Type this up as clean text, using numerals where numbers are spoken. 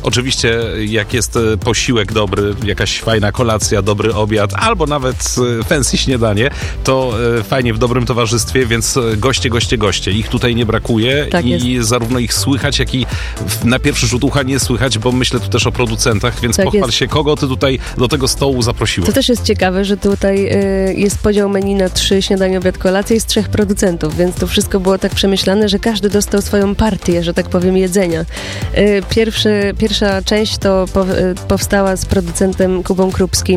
Oczywiście jak jest posiłek dobry, jakaś fajna kolacja, dobry obiad, albo nawet fancy śniadanie, to fajnie w dobrym towarzystwie, więc goście. Ich tutaj nie brakuje Tak i zarówno ich słychać, jak i na pierwszy rzut ucha nie słychać, bo myślę tu też o producentach, więc Tak pochwal jest. się, kogo ty tutaj do tego stołu zaprosiłeś. To też jest ciekawe, że tutaj jest podział menu na 3 śniadanie, obiad, kolację i z 3 producentów, więc to wszystko było tak przemyślane, że każdy dostał swoją partię, że tak powiem, jedzenia. Pierwsza część to powstała z producentem Kubą Krupskim